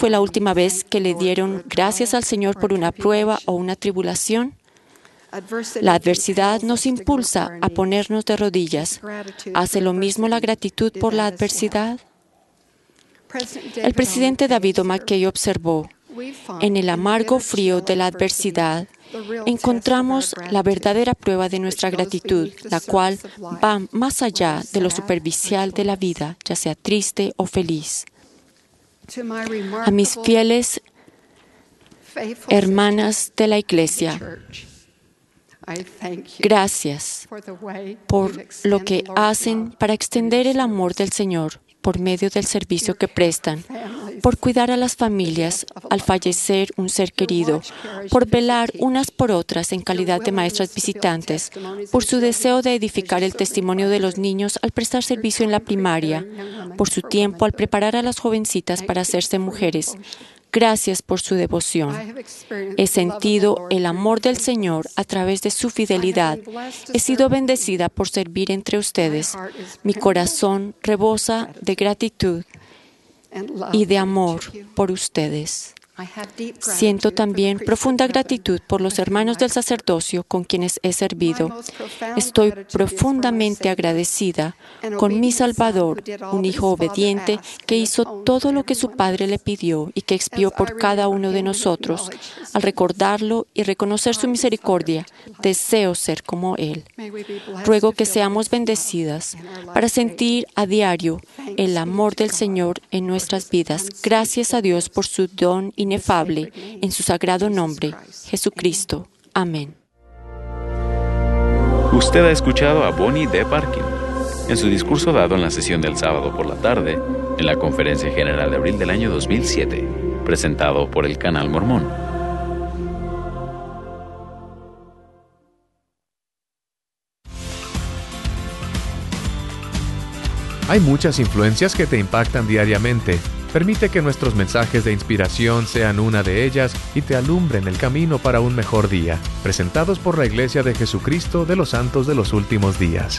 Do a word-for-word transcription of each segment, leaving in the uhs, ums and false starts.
fue la última vez que le dieron gracias al Señor por una prueba o una tribulación? La adversidad nos impulsa a ponernos de rodillas. ¿Hace lo mismo la gratitud por la adversidad? El presidente David O. McKay observó: en el amargo frío de la adversidad, encontramos la verdadera prueba de nuestra gratitud, la cual va más allá de lo superficial de la vida, ya sea triste o feliz. A mis fieles hermanas de la Iglesia, gracias por lo que hacen para extender el amor del Señor por medio del servicio que prestan, por cuidar a las familias al fallecer un ser querido, por velar unas por otras en calidad de maestras visitantes, por su deseo de edificar el testimonio de los niños al prestar servicio en la primaria, por su tiempo al preparar a las jovencitas para hacerse mujeres. Gracias por su devoción. He sentido el amor del Señor a través de su fidelidad. He sido bendecida por servir entre ustedes. Mi corazón rebosa de gratitud y de amor por ustedes. Siento también profunda gratitud por los hermanos del sacerdocio con quienes he servido. Estoy profundamente agradecida con mi Salvador, un hijo obediente que hizo todo lo que su Padre le pidió y que expió por cada uno de nosotros. Al recordarlo y reconocer su misericordia, deseo ser como Él. Ruego que seamos bendecidas para sentir a diario el amor del Señor en nuestras vidas. Gracias a Dios por su don inefable en su sagrado nombre, Jesucristo. Amén. Usted ha escuchado a Bonnie D. Parkin en su discurso dado en la sesión del sábado por la tarde en la Conferencia General de abril del año dos mil siete, presentado por el Canal Mormón. Hay muchas influencias que te impactan diariamente. Permite que nuestros mensajes de inspiración sean una de ellas y te alumbren el camino para un mejor día. Presentados por la Iglesia de Jesucristo de los Santos de los Últimos Días.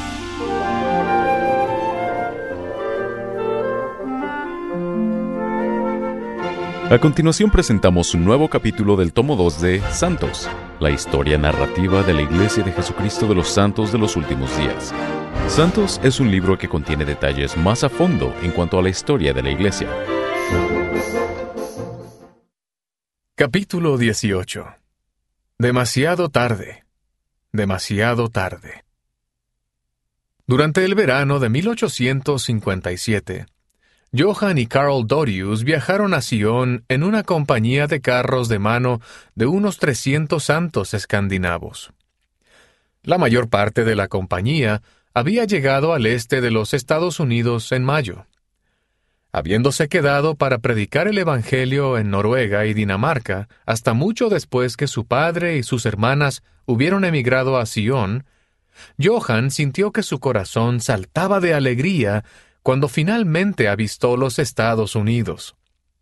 A continuación presentamos un nuevo capítulo del tomo dos de Santos, la historia narrativa de la Iglesia de Jesucristo de los Santos de los Últimos Días. Santos es un libro que contiene detalles más a fondo en cuanto a la historia de la Iglesia. Capítulo dieciocho. Demasiado tarde. Demasiado tarde. Durante el verano de mil ochocientos cincuenta y siete, Johann y Carl Dorius viajaron a Sion en una compañía de carros de mano de unos trescientos santos escandinavos. La mayor parte de la compañía había llegado al este de los Estados Unidos en mayo. Habiéndose quedado para predicar el Evangelio en Noruega y Dinamarca hasta mucho después que su padre y sus hermanas hubieron emigrado a Sion, Johann sintió que su corazón saltaba de alegría cuando finalmente avistó los Estados Unidos.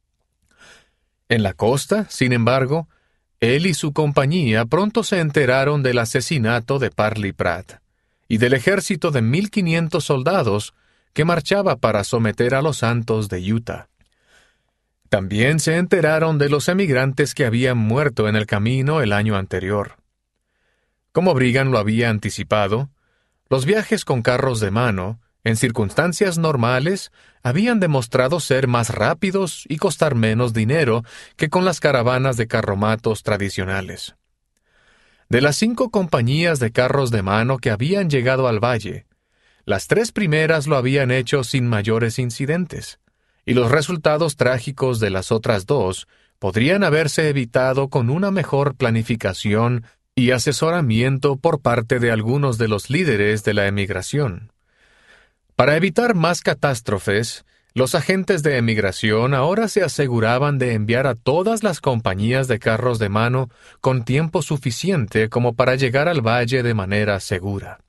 En la costa, sin embargo, él y su compañía pronto se enteraron del asesinato de Parley Pratt y del ejército de mil quinientos soldados que marchaba para someter a los santos de Utah. También se enteraron de los emigrantes que habían muerto en el camino el año anterior. Como Brigham lo había anticipado, los viajes con carros de mano, en circunstancias normales, habían demostrado ser más rápidos y costar menos dinero que con las caravanas de carromatos tradicionales. De las cinco compañías de carros de mano que habían llegado al valle, las tres primeras lo habían hecho sin mayores incidentes, y los resultados trágicos de las otras dos podrían haberse evitado con una mejor planificación y asesoramiento por parte de algunos de los líderes de la emigración. Para evitar más catástrofes, los agentes de emigración ahora se aseguraban de enviar a todas las compañías de carros de mano con tiempo suficiente como para llegar al valle de manera segura.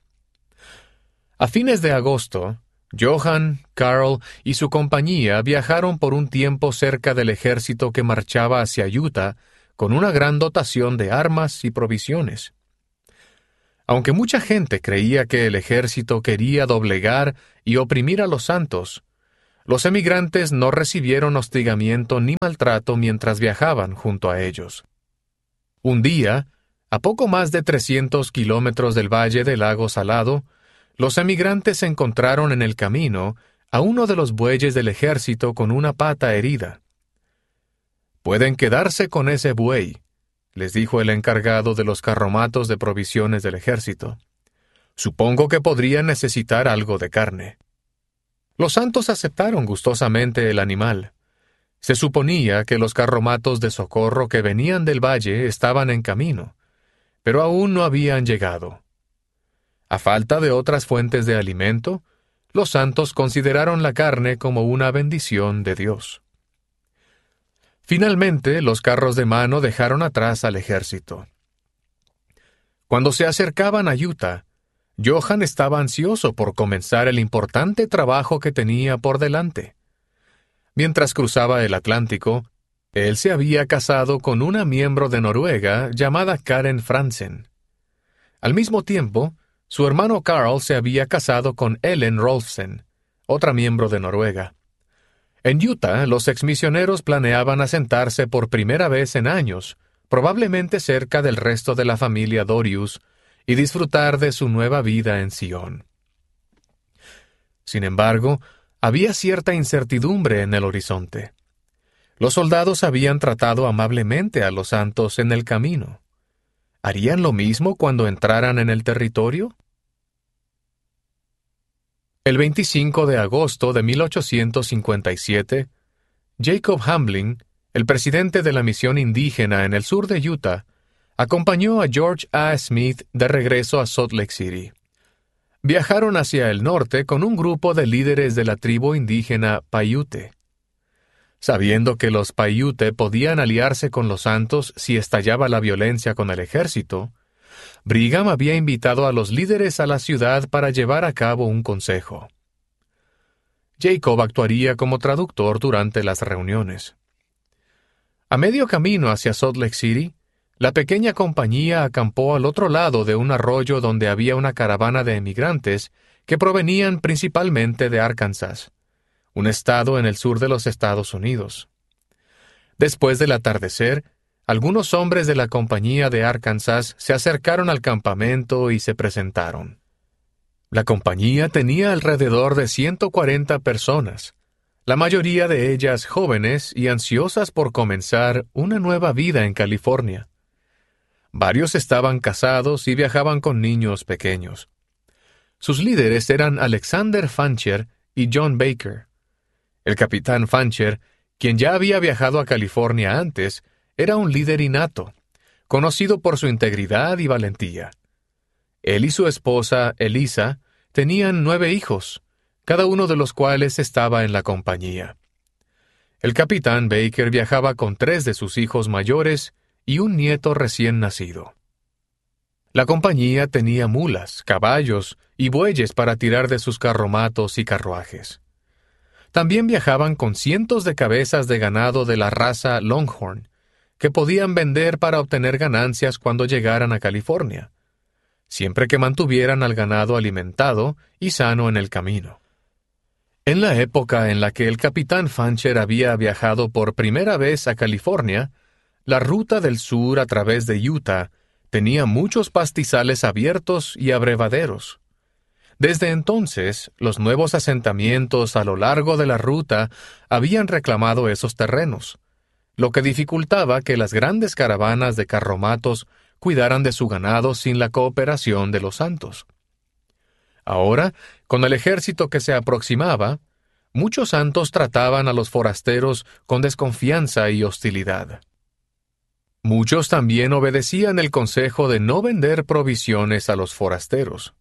A fines de agosto, Johann, Carl y su compañía viajaron por un tiempo cerca del ejército que marchaba hacia Utah con una gran dotación de armas y provisiones. Aunque mucha gente creía que el ejército quería doblegar y oprimir a los santos, Los emigrantes no recibieron hostigamiento ni maltrato mientras viajaban junto a ellos. Un día, a poco más de trescientos kilómetros del valle del lago Salado, los emigrantes encontraron en el camino a uno de los bueyes del ejército con una pata herida. «Pueden quedarse con ese buey», les dijo el encargado de los carromatos de provisiones del ejército. «Supongo que podrían necesitar algo de carne». Los santos aceptaron gustosamente el animal. Se suponía que los carromatos de socorro que venían del valle estaban en camino, pero aún no habían llegado. A falta de otras fuentes de alimento, los santos consideraron la carne como una bendición de Dios. Finalmente, los carros de mano dejaron atrás al ejército. Cuando se acercaban a Utah, Johann estaba ansioso por comenzar el importante trabajo que tenía por delante. Mientras cruzaba el Atlántico, él se había casado con una miembro de Noruega llamada Karen Franzen. Al mismo tiempo, su hermano Carl se había casado con Ellen Rolfsen, otra miembro de Noruega. En Utah, los exmisioneros planeaban asentarse por primera vez en años, probablemente cerca del resto de la familia Dorius, y disfrutar de su nueva vida en Sion. Sin embargo, había cierta incertidumbre en el horizonte. Los soldados habían tratado amablemente a los santos en el camino. ¿Harían lo mismo cuando entraran en el territorio? El veinticinco de agosto de mil ochocientos cincuenta y siete, Jacob Hamblin, el presidente de la misión indígena en el sur de Utah, acompañó a George A. Smith de regreso a Salt Lake City. Viajaron hacia el norte con un grupo de líderes de la tribu indígena Paiute. Sabiendo que los Paiute podían aliarse con los santos si estallaba la violencia con el ejército, Brigham había invitado a los líderes a la ciudad para llevar a cabo un consejo. Jacob actuaría como traductor durante las reuniones. A medio camino hacia Salt Lake City, la pequeña compañía acampó al otro lado de un arroyo donde había una caravana de emigrantes que provenían principalmente de Arkansas, un estado en el sur de los Estados Unidos. Después del atardecer, algunos hombres de la compañía de Arkansas se acercaron al campamento y se presentaron. La compañía tenía alrededor de ciento cuarenta personas, la mayoría de ellas jóvenes y ansiosas por comenzar una nueva vida en California. Varios estaban casados y viajaban con niños pequeños. Sus líderes eran Alexander Fancher y John Baker. El capitán Fancher, quien ya había viajado a California antes, era un líder innato, conocido por su integridad y valentía. Él y su esposa, Elisa, tenían nueve hijos, cada uno de los cuales estaba en la compañía. El capitán Baker viajaba con tres de sus hijos mayores y un nieto recién nacido. La compañía tenía mulas, caballos y bueyes para tirar de sus carromatos y carruajes. También viajaban con cientos de cabezas de ganado de la raza Longhorn, que podían vender para obtener ganancias cuando llegaran a California, siempre que mantuvieran al ganado alimentado y sano en el camino. En la época en la que el capitán Fancher había viajado por primera vez a California, la ruta del sur a través de Utah tenía muchos pastizales abiertos y abrevaderos. Desde entonces, los nuevos asentamientos a lo largo de la ruta habían reclamado esos terrenos, lo que dificultaba que las grandes caravanas de carromatos cuidaran de su ganado sin la cooperación de los santos. Ahora, con el ejército que se aproximaba, muchos santos trataban a los forasteros con desconfianza y hostilidad. Muchos también obedecían el consejo de no vender provisiones a los forasteros.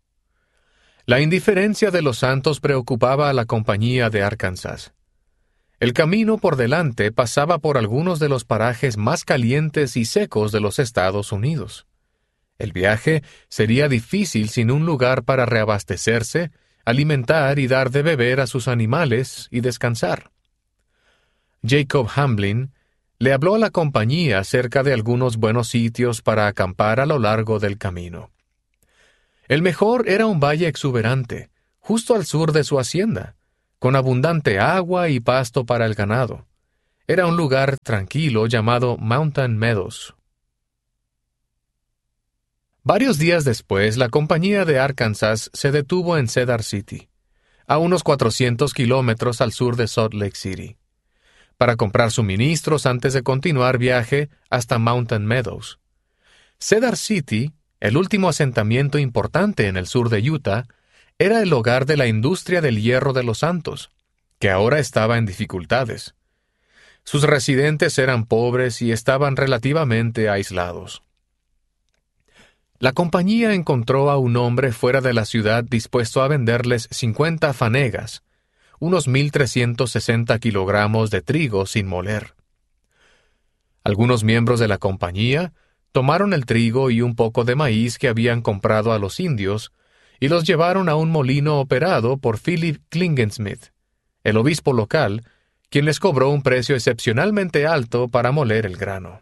La indiferencia de los santos preocupaba a la compañía de Arkansas. El camino por delante pasaba por algunos de los parajes más calientes y secos de los Estados Unidos. El viaje sería difícil sin un lugar para reabastecerse, alimentar y dar de beber a sus animales y descansar. Jacob Hamblin le habló a la compañía acerca de algunos buenos sitios para acampar a lo largo del camino. El mejor era un valle exuberante, justo al sur de su hacienda, con abundante agua y pasto para el ganado. Era un lugar tranquilo llamado Mountain Meadows. Varios días después, la compañía de Arkansas se detuvo en Cedar City, a unos cuatrocientos kilómetros al sur de Salt Lake City, para comprar suministros antes de continuar viaje hasta Mountain Meadows. Cedar City, el último asentamiento importante en el sur de Utah, era el hogar de la industria del hierro de los Santos, que ahora estaba en dificultades. Sus residentes eran pobres y estaban relativamente aislados. La compañía encontró a un hombre fuera de la ciudad dispuesto a venderles cincuenta fanegas, unos mil trescientos sesenta kilogramos de trigo sin moler. Algunos miembros de la compañía tomaron el trigo y un poco de maíz que habían comprado a los indios y los llevaron a un molino operado por Philip Klingensmith, el obispo local, quien les cobró un precio excepcionalmente alto para moler el grano.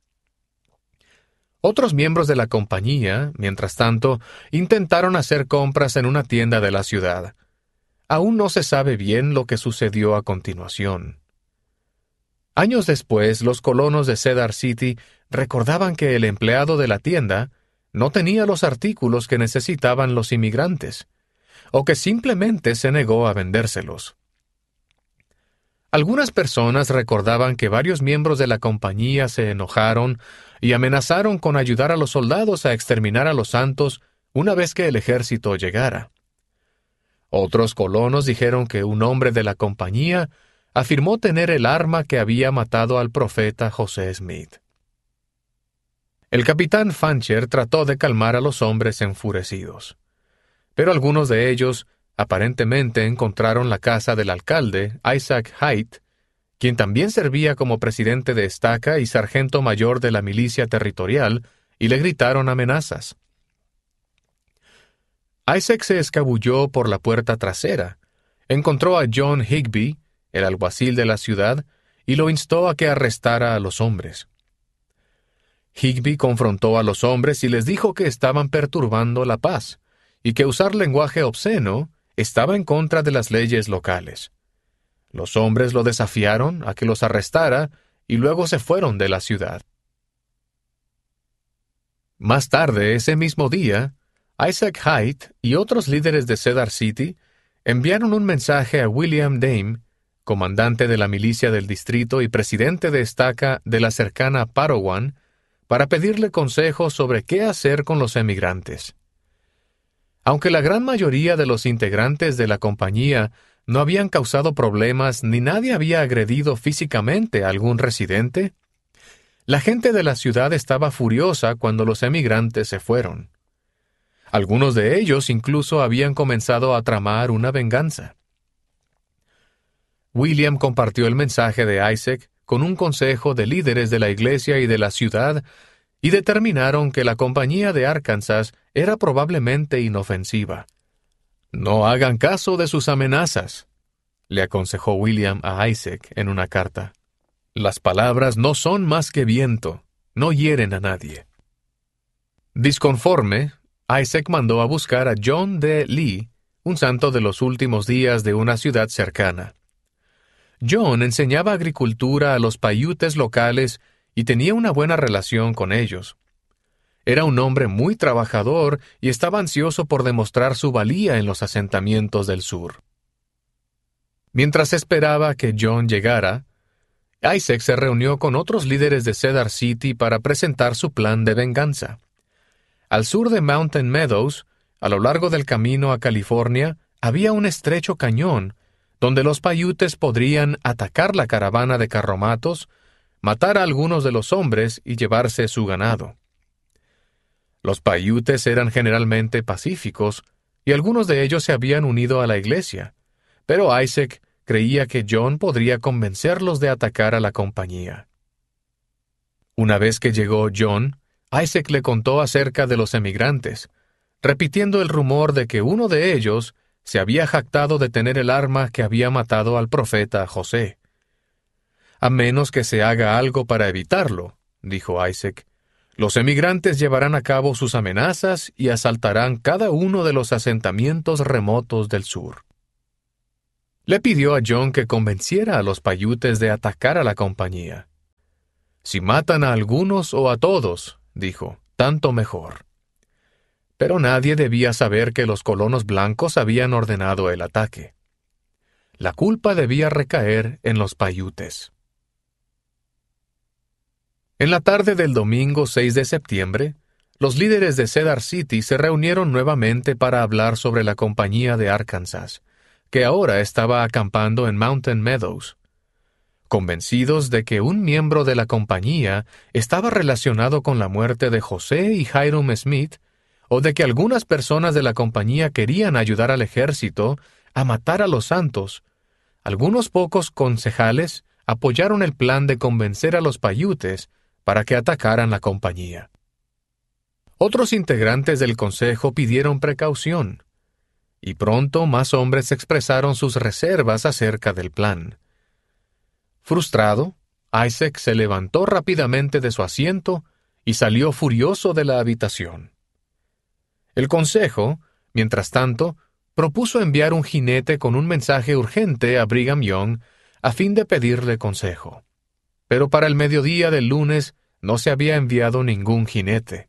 Otros miembros de la compañía, mientras tanto, intentaron hacer compras en una tienda de la ciudad. Aún no se sabe bien lo que sucedió a continuación. Años después, los colonos de Cedar City recordaban que el empleado de la tienda no tenía los artículos que necesitaban los inmigrantes, o que simplemente se negó a vendérselos. Algunas personas recordaban que varios miembros de la compañía se enojaron y amenazaron con ayudar a los soldados a exterminar a los santos una vez que el ejército llegara. Otros colonos dijeron que un hombre de la compañía afirmó tener el arma que había matado al profeta José Smith. El capitán Fancher trató de calmar a los hombres enfurecidos, pero algunos de ellos aparentemente encontraron la casa del alcalde, Isaac Haight, quien también servía como presidente de estaca y sargento mayor de la milicia territorial, y le gritaron amenazas. Isaac se escabulló por la puerta trasera, encontró a John Higbee, el alguacil de la ciudad, y lo instó a que arrestara a los hombres. Higbee confrontó a los hombres y les dijo que estaban perturbando la paz, y que usar lenguaje obsceno estaba en contra de las leyes locales. Los hombres lo desafiaron a que los arrestara y luego se fueron de la ciudad. Más tarde, ese mismo día, Isaac Haight y otros líderes de Cedar City enviaron un mensaje a William Dame, comandante de la milicia del distrito y presidente de estaca de la cercana Parowan, para pedirle consejos sobre qué hacer con los emigrantes. Aunque la gran mayoría de los integrantes de la compañía no habían causado problemas ni nadie había agredido físicamente a algún residente, la gente de la ciudad estaba furiosa cuando los emigrantes se fueron. Algunos de ellos incluso habían comenzado a tramar una venganza. William compartió el mensaje de Isaac con un consejo de líderes de la iglesia y de la ciudad, y determinaron que la compañía de Arkansas era probablemente inofensiva. «No hagan caso de sus amenazas», le aconsejó William a Isaac en una carta. «Las palabras no son más que viento, no hieren a nadie». Disconforme, Isaac mandó a buscar a John D. Lee, un santo de los últimos días de una ciudad cercana. John enseñaba agricultura a los paiutes locales y tenía una buena relación con ellos. Era un hombre muy trabajador y estaba ansioso por demostrar su valía en los asentamientos del sur. Mientras esperaba que John llegara, Isaac se reunió con otros líderes de Cedar City para presentar su plan de venganza. Al sur de Mountain Meadows, a lo largo del camino a California, había un estrecho cañón donde los paiutes podrían atacar la caravana de carromatos, matar a algunos de los hombres y llevarse su ganado. Los paiutes eran generalmente pacíficos, y algunos de ellos se habían unido a la iglesia, pero Isaac creía que John podría convencerlos de atacar a la compañía. Una vez que llegó John, Isaac le contó acerca de los emigrantes, repitiendo el rumor de que uno de ellos se había jactado de tener el arma que había matado al profeta José. «A menos que se haga algo para evitarlo», dijo Isaac, «los emigrantes llevarán a cabo sus amenazas y asaltarán cada uno de los asentamientos remotos del sur». Le pidió a John que convenciera a los Paiutes de atacar a la compañía. «Si matan a algunos o a todos», dijo, «tanto mejor». Pero nadie debía saber que los colonos blancos habían ordenado el ataque. La culpa debía recaer en los Paiutes. En la tarde del domingo seis de septiembre, los líderes de Cedar City se reunieron nuevamente para hablar sobre la compañía de Arkansas, que ahora estaba acampando en Mountain Meadows. Convencidos de que un miembro de la compañía estaba relacionado con la muerte de José y Hiram Smith, o de que algunas personas de la compañía querían ayudar al ejército a matar a los santos, algunos pocos concejales apoyaron el plan de convencer a los Paiutes para que atacaran la compañía. Otros integrantes del consejo pidieron precaución, y pronto más hombres expresaron sus reservas acerca del plan. Frustrado, Isaac se levantó rápidamente de su asiento y salió furioso de la habitación. El consejo, mientras tanto, propuso enviar un jinete con un mensaje urgente a Brigham Young a fin de pedirle consejo. Pero para el mediodía del lunes no se había enviado ningún jinete.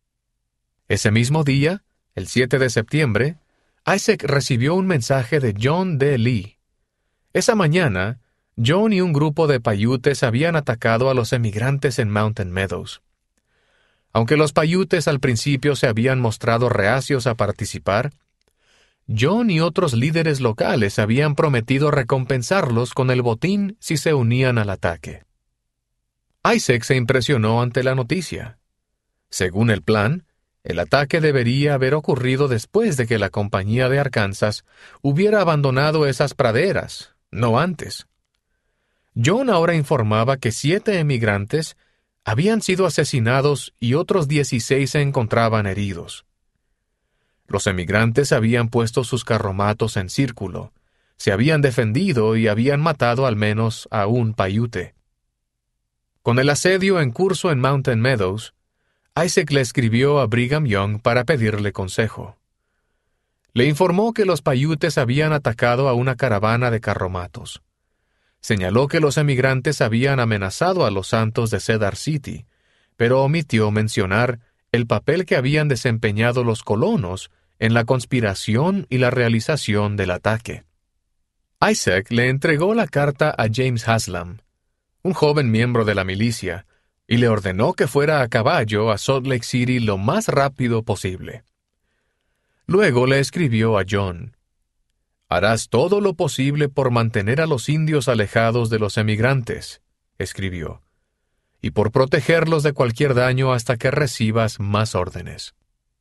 Ese mismo día, el siete de septiembre, Isaac recibió un mensaje de John D. Lee. Esa mañana, John y un grupo de Paiutes habían atacado a los emigrantes en Mountain Meadows. Aunque los Paiutes al principio se habían mostrado reacios a participar, John y otros líderes locales habían prometido recompensarlos con el botín si se unían al ataque. Isaac se impresionó ante la noticia. Según el plan, el ataque debería haber ocurrido después de que la compañía de Arkansas hubiera abandonado esas praderas, no antes. John ahora informaba que siete emigrantes habían sido asesinados y otros dieciséis se encontraban heridos. Los emigrantes habían puesto sus carromatos en círculo, se habían defendido y habían matado al menos a un Paiute. Con el asedio en curso en Mountain Meadows, Isaac le escribió a Brigham Young para pedirle consejo. Le informó que los Paiutes habían atacado a una caravana de carromatos. Señaló que los emigrantes habían amenazado a los santos de Cedar City, pero omitió mencionar el papel que habían desempeñado los colonos en la conspiración y la realización del ataque. Isaac le entregó la carta a James Haslam, un joven miembro de la milicia, y le ordenó que fuera a caballo a Salt Lake City lo más rápido posible. Luego le escribió a John: «Harás todo lo posible por mantener a los indios alejados de los emigrantes», escribió, «y por protegerlos de cualquier daño hasta que recibas más órdenes».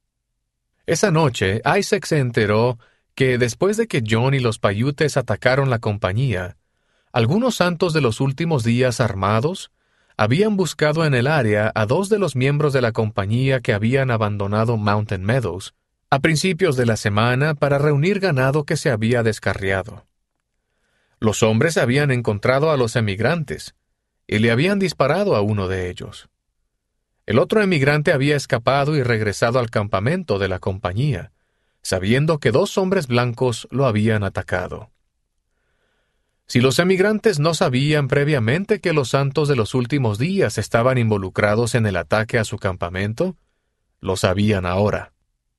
Esa noche, Isaac se enteró que después de que John y los Paiutes atacaron la compañía, algunos santos de los últimos días armados habían buscado en el área a dos de los miembros de la compañía que habían abandonado Mountain Meadows a principios de la semana para reunir ganado que se había descarriado. Los hombres habían encontrado a los emigrantes y le habían disparado a uno de ellos. El otro emigrante había escapado y regresado al campamento de la compañía, sabiendo que dos hombres blancos lo habían atacado. Si los emigrantes no sabían previamente que los santos de los últimos días estaban involucrados en el ataque a su campamento, lo sabían ahora.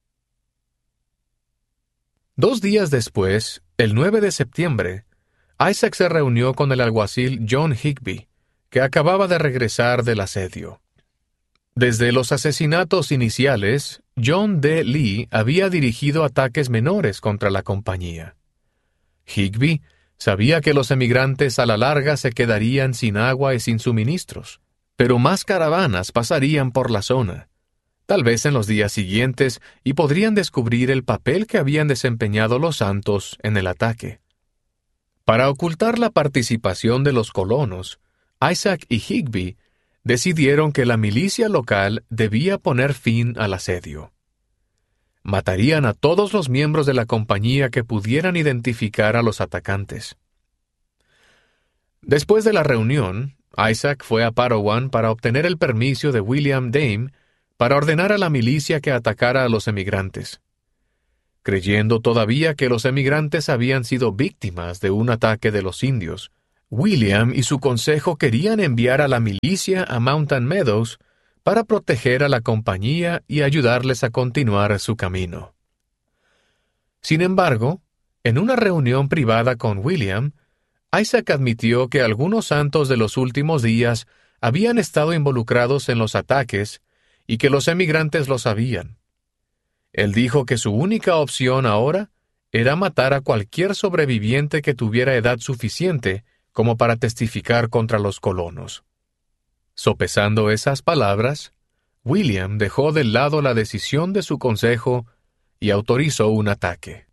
Dos días después, el nueve de septiembre, Isaac se reunió con el alguacil John Higbee, que acababa de regresar del asedio. Desde los asesinatos iniciales, John D. Lee había dirigido ataques menores contra la compañía. Higbee sabía que los emigrantes a la larga se quedarían sin agua y sin suministros, pero más caravanas pasarían por la zona, tal vez en los días siguientes, y podrían descubrir el papel que habían desempeñado los santos en el ataque. Para ocultar la participación de los colonos, Isaac y Higbee decidieron que la milicia local debía poner fin al asedio. Matarían a todos los miembros de la compañía que pudieran identificar a los atacantes. Después de la reunión, Isaac fue a Parowan para obtener el permiso de William Dame para ordenar a la milicia que atacara a los emigrantes. Creyendo todavía que los emigrantes habían sido víctimas de un ataque de los indios, William y su consejo querían enviar a la milicia a Mountain Meadows para proteger a la compañía y ayudarles a continuar su camino. Sin embargo, en una reunión privada con William, Isaac admitió que algunos santos de los últimos días habían estado involucrados en los ataques y que los emigrantes lo sabían. Él dijo que su única opción ahora era matar a cualquier sobreviviente que tuviera edad suficiente como para testificar contra los colonos. Sopesando esas palabras, William dejó de lado la decisión de su consejo y autorizó un ataque.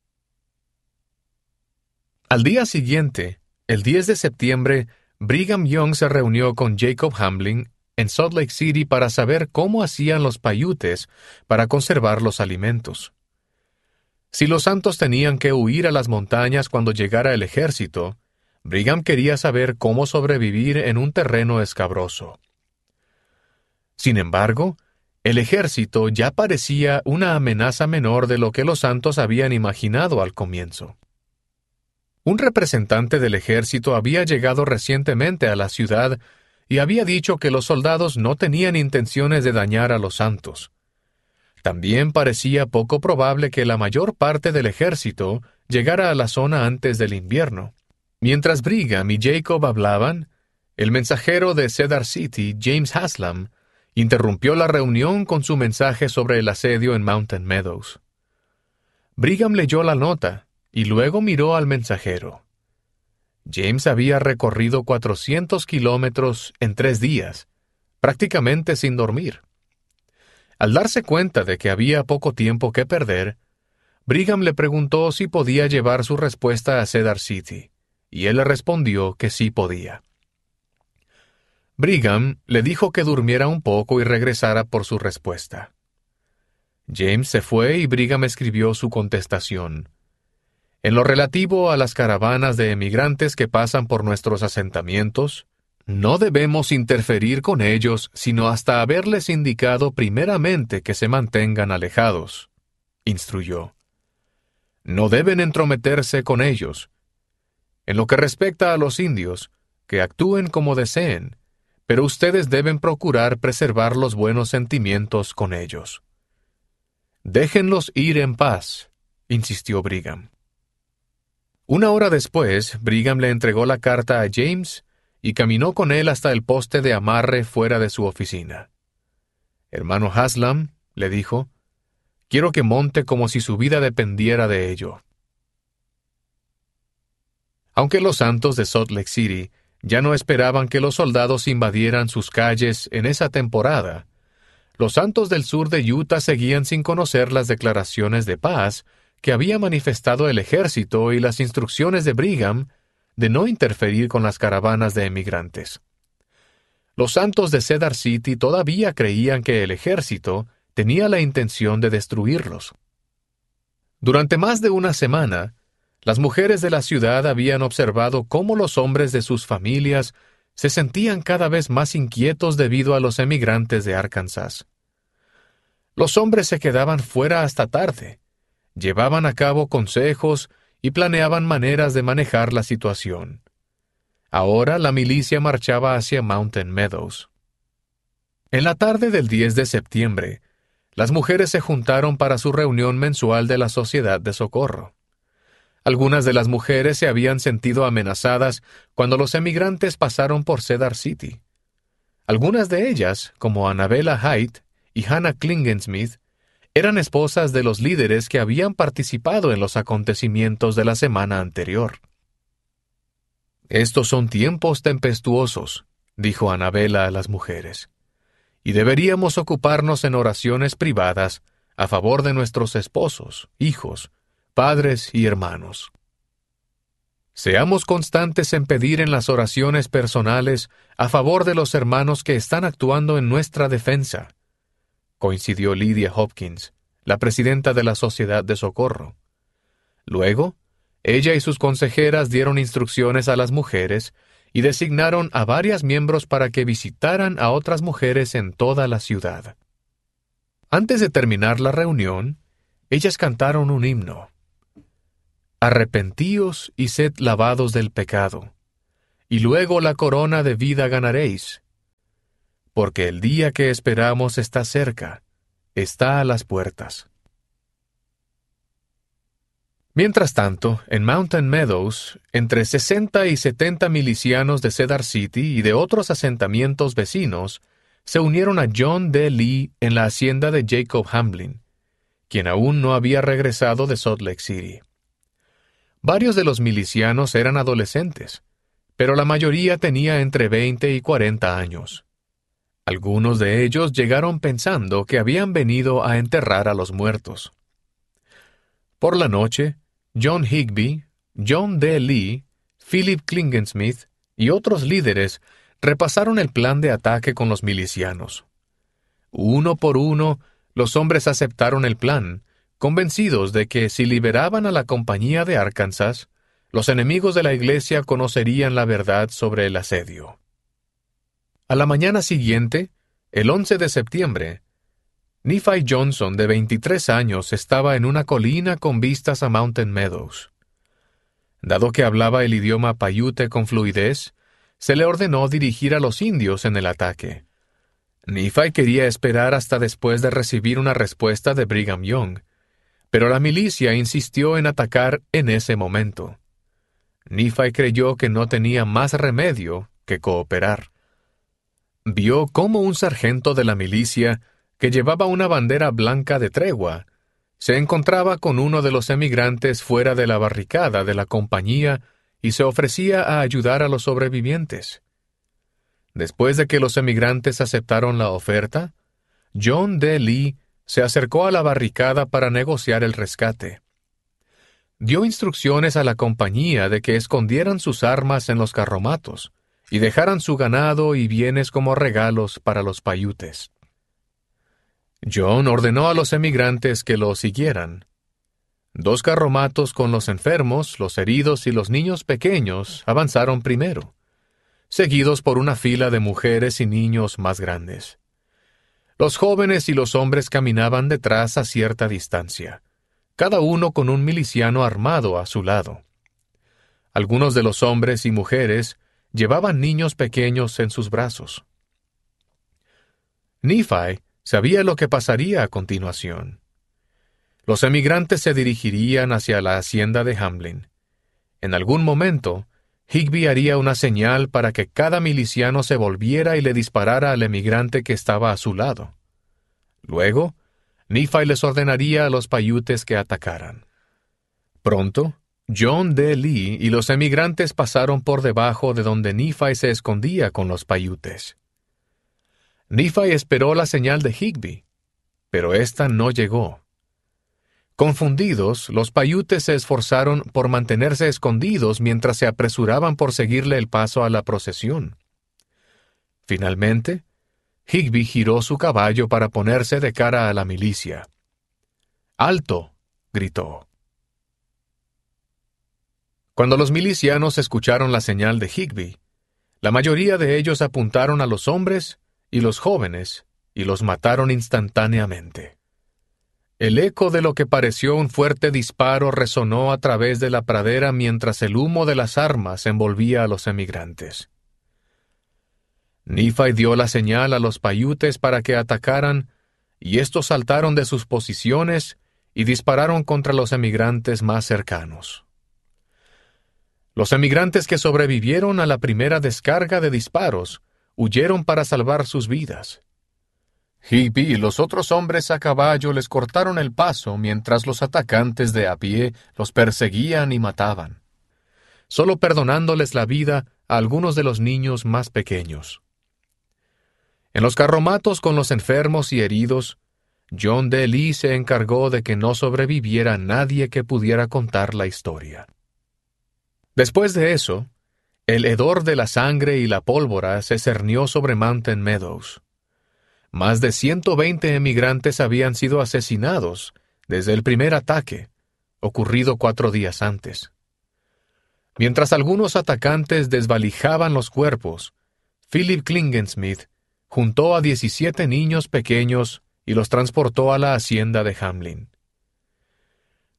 Al día siguiente, el diez de septiembre, Brigham Young se reunió con Jacob Hamblin en Salt Lake City para saber cómo hacían los paiutes para conservar los alimentos. Si los santos tenían que huir a las montañas cuando llegara el ejército, Brigham quería saber cómo sobrevivir en un terreno escabroso. Sin embargo, el ejército ya parecía una amenaza menor de lo que los santos habían imaginado al comienzo. Un representante del ejército había llegado recientemente a la ciudad y había dicho que los soldados no tenían intenciones de dañar a los santos. También parecía poco probable que la mayor parte del ejército llegara a la zona antes del invierno. Mientras Brigham y Jacob hablaban, el mensajero de Cedar City, James Haslam, interrumpió la reunión con su mensaje sobre el asedio en Mountain Meadows. Brigham leyó la nota y luego miró al mensajero. James había recorrido cuatrocientos kilómetros en tres días, prácticamente sin dormir. Al darse cuenta de que había poco tiempo que perder, Brigham le preguntó si podía llevar su respuesta a Cedar City, y él le respondió que sí podía. Brigham le dijo que durmiera un poco y regresara por su respuesta. James se fue y Brigham escribió su contestación. En lo relativo a las caravanas de emigrantes que pasan por nuestros asentamientos, no debemos interferir con ellos sino hasta haberles indicado primeramente que se mantengan alejados, instruyó. No deben entrometerse con ellos. En lo que respecta a los indios, que actúen como deseen, pero ustedes deben procurar preservar los buenos sentimientos con ellos. Déjenlos ir en paz, insistió Brigham. Una hora después, Brigham le entregó la carta a James y caminó con él hasta el poste de amarre fuera de su oficina. Hermano Haslam, le dijo, quiero que monte como si su vida dependiera de ello. Aunque los santos de Salt Lake City ya no esperaban que los soldados invadieran sus calles en esa temporada, los santos del sur de Utah seguían sin conocer las declaraciones de paz que había manifestado el ejército y las instrucciones de Brigham de no interferir con las caravanas de emigrantes. Los santos de Cedar City todavía creían que el ejército tenía la intención de destruirlos. Durante más de una semana, las mujeres de la ciudad habían observado cómo los hombres de sus familias se sentían cada vez más inquietos debido a los emigrantes de Arkansas. Los hombres se quedaban fuera hasta tarde, llevaban a cabo consejos y planeaban maneras de manejar la situación. Ahora la milicia marchaba hacia Mountain Meadows. En la tarde del diez de septiembre, las mujeres se juntaron para su reunión mensual de la Sociedad de Socorro. Algunas de las mujeres se habían sentido amenazadas cuando los emigrantes pasaron por Cedar City. Algunas de ellas, como Annabella Haidt y Hannah Klingensmith, eran esposas de los líderes que habían participado en los acontecimientos de la semana anterior. Estos son tiempos tempestuosos, dijo Annabella a las mujeres, y deberíamos ocuparnos en oraciones privadas a favor de nuestros esposos, hijos, padres y hermanos. Seamos constantes en pedir en las oraciones personales a favor de los hermanos que están actuando en nuestra defensa, coincidió Lydia Hopkins, la presidenta de la Sociedad de Socorro. Luego, ella y sus consejeras dieron instrucciones a las mujeres y designaron a varias miembros para que visitaran a otras mujeres en toda la ciudad. Antes de terminar la reunión, ellas cantaron un himno. Arrepentíos y sed lavados del pecado, y luego la corona de vida ganaréis, porque el día que esperamos está cerca, está a las puertas. Mientras tanto, en Mountain Meadows, entre sesenta y setenta milicianos de Cedar City y de otros asentamientos vecinos se unieron a John D. Lee en la hacienda de Jacob Hamblin, quien aún no había regresado de Salt Lake City. Varios de los milicianos eran adolescentes, pero la mayoría tenía entre veinte y cuarenta años. Algunos de ellos llegaron pensando que habían venido a enterrar a los muertos. Por la noche, John Higbee, John D. Lee, Philip Klingensmith y otros líderes repasaron el plan de ataque con los milicianos. Uno por uno, los hombres aceptaron el plan, convencidos de que si liberaban a la compañía de Arkansas, los enemigos de la iglesia conocerían la verdad sobre el asedio. A la mañana siguiente, el once de septiembre, Nephi Johnson, de veintitrés años, estaba en una colina con vistas a Mountain Meadows. Dado que hablaba el idioma paiute con fluidez, se le ordenó dirigir a los indios en el ataque. Nephi quería esperar hasta después de recibir una respuesta de Brigham Young, pero la milicia insistió en atacar en ese momento. Nephi creyó que no tenía más remedio que cooperar. Vio cómo un sargento de la milicia, que llevaba una bandera blanca de tregua, se encontraba con uno de los emigrantes fuera de la barricada de la compañía y se ofrecía a ayudar a los sobrevivientes. Después de que los emigrantes aceptaron la oferta, John D. Lee se acercó a la barricada para negociar el rescate. Dio instrucciones a la compañía de que escondieran sus armas en los carromatos y dejaran su ganado y bienes como regalos para los paiutes. John ordenó a los emigrantes que lo siguieran. Dos carromatos con los enfermos, los heridos y los niños pequeños avanzaron primero, seguidos por una fila de mujeres y niños más grandes. Los jóvenes y los hombres caminaban detrás a cierta distancia, cada uno con un miliciano armado a su lado. Algunos de los hombres y mujeres llevaban niños pequeños en sus brazos. Nephi sabía lo que pasaría a continuación. Los emigrantes se dirigirían hacia la hacienda de Hamblin. En algún momento, Higbee haría una señal para que cada miliciano se volviera y le disparara al emigrante que estaba a su lado. Luego, Nephi les ordenaría a los paiutes que atacaran. Pronto, John D. Lee y los emigrantes pasaron por debajo de donde Nephi se escondía con los paiutes. Nephi esperó la señal de Higbee, pero ésta no llegó. Confundidos, los paiutes se esforzaron por mantenerse escondidos mientras se apresuraban por seguirle el paso a la procesión. Finalmente, Higbee giró su caballo para ponerse de cara a la milicia. ¡Alto!, gritó. Cuando los milicianos escucharon la señal de Higbee, la mayoría de ellos apuntaron a los hombres y los jóvenes y los mataron instantáneamente. El eco de lo que pareció un fuerte disparo resonó a través de la pradera mientras el humo de las armas envolvía a los emigrantes. Nephi dio la señal a los paiutes para que atacaran, y estos saltaron de sus posiciones y dispararon contra los emigrantes más cercanos. Los emigrantes que sobrevivieron a la primera descarga de disparos huyeron para salvar sus vidas. Higbee y los otros hombres a caballo les cortaron el paso mientras los atacantes de a pie los perseguían y mataban, solo perdonándoles la vida a algunos de los niños más pequeños. En los carromatos con los enfermos y heridos, John D. Lee se encargó de que no sobreviviera nadie que pudiera contar la historia. Después de eso, el hedor de la sangre y la pólvora se cernió sobre Mountain Meadows. Más de ciento veinte emigrantes habían sido asesinados desde el primer ataque, ocurrido cuatro días antes. Mientras algunos atacantes desvalijaban los cuerpos, Philip Klingensmith juntó a diecisiete niños pequeños y los transportó a la hacienda de Hamblin.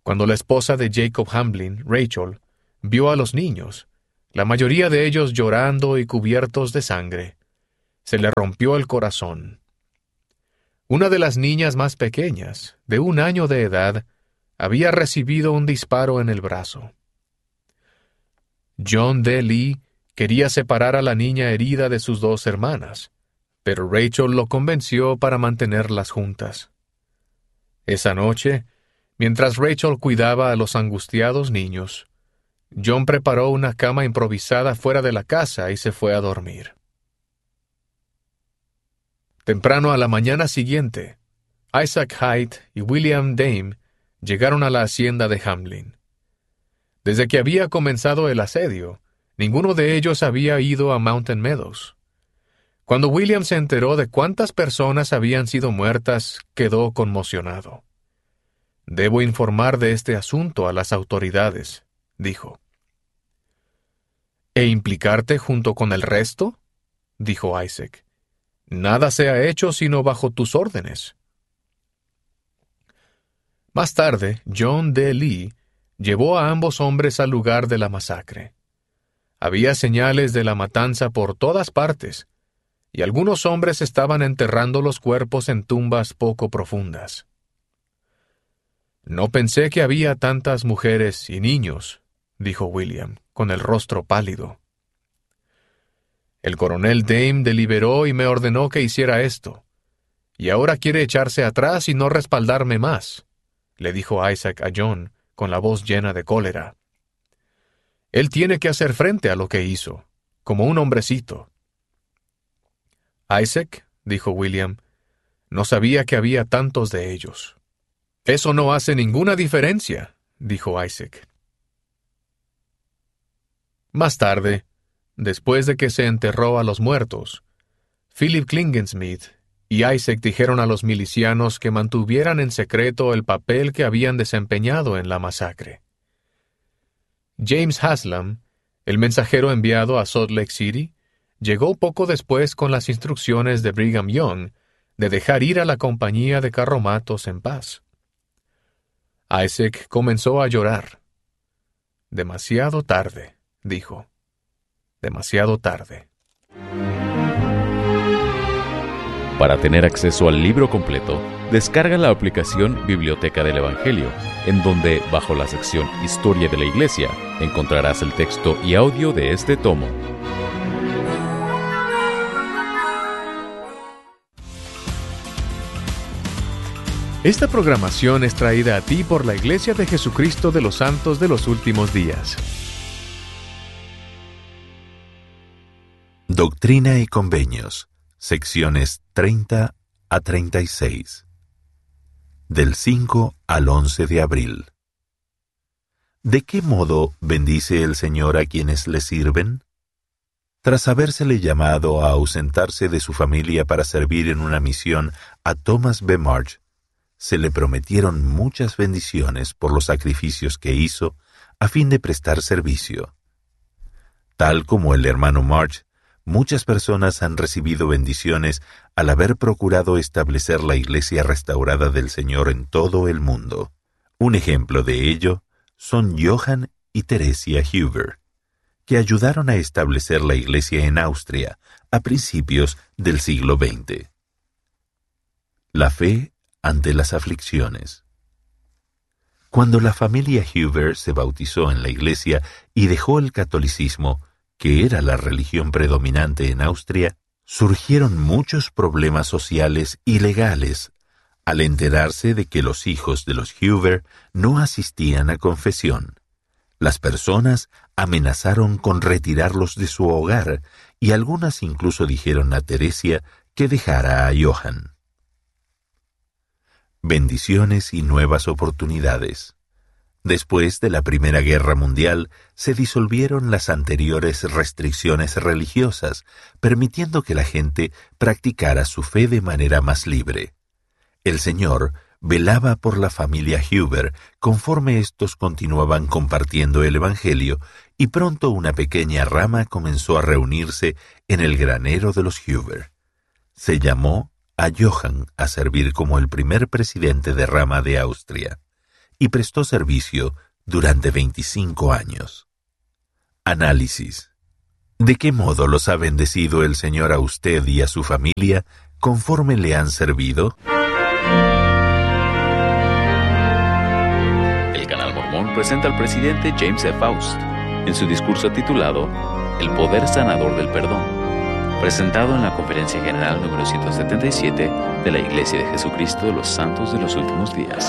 Cuando la esposa de Jacob Hamblin, Rachel, vio a los niños, la mayoría de ellos llorando y cubiertos de sangre, se le rompió el corazón. Una de las niñas más pequeñas, de un año de edad, había recibido un disparo en el brazo. John D. Lee quería separar a la niña herida de sus dos hermanas, pero Rachel lo convenció para mantenerlas juntas. Esa noche, mientras Rachel cuidaba a los angustiados niños, John preparó una cama improvisada fuera de la casa y se fue a dormir. Temprano a la mañana siguiente, Isaac Haight y William Dame llegaron a la hacienda de Hamblin. Desde que había comenzado el asedio, ninguno de ellos había ido a Mountain Meadows. Cuando William se enteró de cuántas personas habían sido muertas, quedó conmocionado. «Debo informar de este asunto a las autoridades», dijo. «¿E implicarte junto con el resto?», dijo Isaac. «Nada se ha hecho sino bajo tus órdenes». Más tarde, John D. Lee llevó a ambos hombres al lugar de la masacre. Había señales de la matanza por todas partes, y algunos hombres estaban enterrando los cuerpos en tumbas poco profundas. «No pensé que había tantas mujeres y niños», dijo William, con el rostro pálido. «El coronel Dame deliberó y me ordenó que hiciera esto, y ahora quiere echarse atrás y no respaldarme más», le dijo Isaac a John, con la voz llena de cólera. «Él tiene que hacer frente a lo que hizo, como un hombrecito». «Isaac», dijo William, «no sabía que había tantos de ellos». «Eso no hace ninguna diferencia», dijo Isaac. Más tarde, después de que se enterró a los muertos, Philip Klingensmith y Isaac dijeron a los milicianos que mantuvieran en secreto el papel que habían desempeñado en la masacre. James Haslam, el mensajero enviado a Salt Lake City, llegó poco después con las instrucciones de Brigham Young de dejar ir a la compañía de carromatos en paz. Isaac comenzó a llorar. «Demasiado tarde», dijo. «Demasiado tarde». Para tener acceso al libro completo, descarga la aplicación Biblioteca del Evangelio, en donde, bajo la sección Historia de la Iglesia, encontrarás el texto y audio de este tomo. Esta programación es traída a ti por la Iglesia de Jesucristo de los Santos de los Últimos Días. Doctrina y Convenios, secciones treinta a treinta y seis. Del cinco al once de abril. ¿De qué modo bendice el Señor a quienes le sirven? Tras habérsele llamado a ausentarse de su familia para servir en una misión a Thomas B. Marsh, se le prometieron muchas bendiciones por los sacrificios que hizo a fin de prestar servicio. Tal como el hermano Marsh, muchas personas han recibido bendiciones al haber procurado establecer la iglesia restaurada del Señor en todo el mundo. Un ejemplo de ello son Johann y Teresia Huber, que ayudaron a establecer la iglesia en Austria a principios del siglo veinte. La fe ante las aflicciones. Cuando la familia Huber se bautizó en la iglesia y dejó el catolicismo, que era la religión predominante en Austria, surgieron muchos problemas sociales y legales al enterarse de que los hijos de los Huber no asistían a confesión. Las personas amenazaron con retirarlos de su hogar y algunas incluso dijeron a Teresia que dejara a Johann. Bendiciones y nuevas oportunidades. Después de la Primera Guerra Mundial, se disolvieron las anteriores restricciones religiosas, permitiendo que la gente practicara su fe de manera más libre. El Señor velaba por la familia Huber conforme éstos continuaban compartiendo el Evangelio, y pronto una pequeña rama comenzó a reunirse en el granero de los Huber. Se llamó a Johann a servir como el primer presidente de rama de Austria, y prestó servicio durante veinticinco años. Análisis. ¿De qué modo los ha bendecido el Señor a usted y a su familia conforme le han servido? El Canal Mormón presenta al presidente James F. Faust en su discurso titulado El Poder Sanador del Perdón, presentado en la Conferencia General número ciento setenta y siete de la Iglesia de Jesucristo de los Santos de los Últimos Días.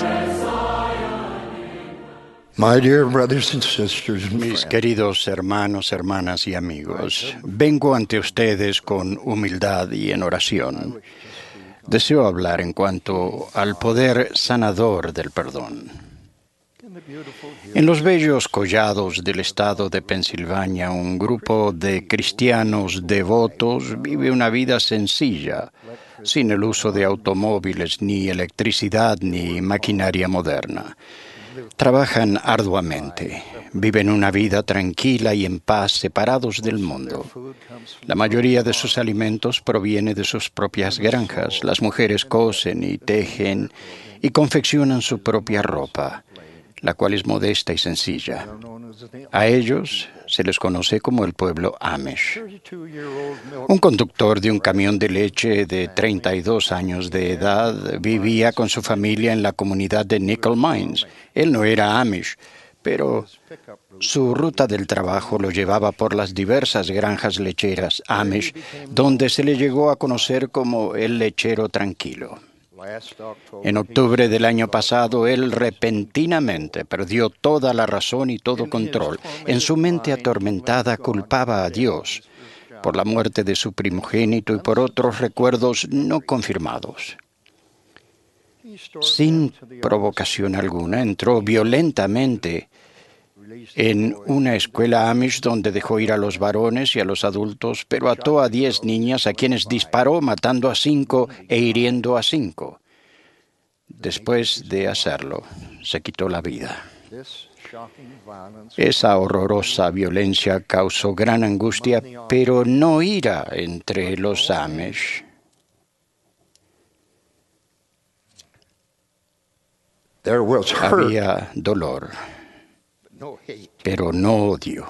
My dear brothers and sisters, Mis queridos hermanos, hermanas y amigos, vengo ante ustedes con humildad y en oración. Deseo hablar en cuanto al poder sanador del perdón. En los bellos collados del estado de Pensilvania, un grupo de cristianos devotos vive una vida sencilla, sin el uso de automóviles, ni electricidad, ni maquinaria moderna. Trabajan arduamente, viven una vida tranquila y en paz, separados del mundo. La mayoría de sus alimentos proviene de sus propias granjas. Las mujeres cosen y tejen y confeccionan su propia ropa, la cual es modesta y sencilla. A ellos se les conoce como el pueblo Amish. Un conductor de un camión de leche de treinta y dos años de edad vivía con su familia en la comunidad de Nickel Mines. Él no era Amish, pero su ruta del trabajo lo llevaba por las diversas granjas lecheras Amish, donde se le llegó a conocer como el lechero tranquilo. En octubre del año pasado, él repentinamente perdió toda la razón y todo control. En su mente atormentada culpaba a Dios por la muerte de su primogénito y por otros recuerdos no confirmados. Sin provocación alguna, entró violentamente en una escuela Amish donde dejó ir a los varones y a los adultos, pero ató a diez niñas a quienes disparó, matando a cinco e hiriendo a cinco. Después de hacerlo, se quitó la vida. Esa horrorosa violencia causó gran angustia, pero no ira entre los Amish. Había dolor, pero no odio.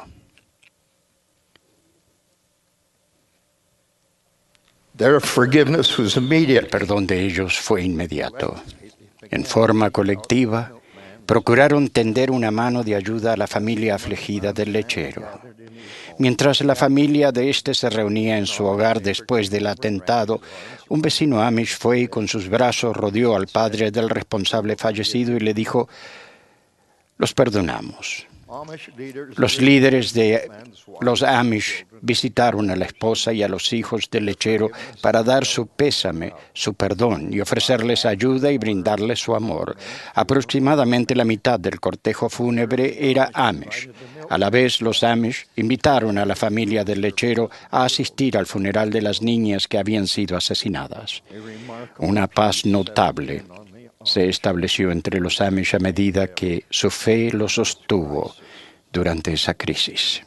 El perdón de ellos fue inmediato. En forma colectiva, procuraron tender una mano de ayuda a la familia afligida del lechero. Mientras la familia de éste se reunía en su hogar después del atentado, un vecino Amish fue y con sus brazos rodeó al padre del responsable fallecido y le dijo: «Los perdonamos». Los líderes de los Amish visitaron a la esposa y a los hijos del lechero para dar su pésame, su perdón y ofrecerles ayuda y brindarles su amor. Aproximadamente la mitad del cortejo fúnebre era Amish. A la vez, los Amish invitaron a la familia del lechero a asistir al funeral de las niñas que habían sido asesinadas. Una paz notable se estableció entre los Amish a medida que su fe los sostuvo durante esa crisis.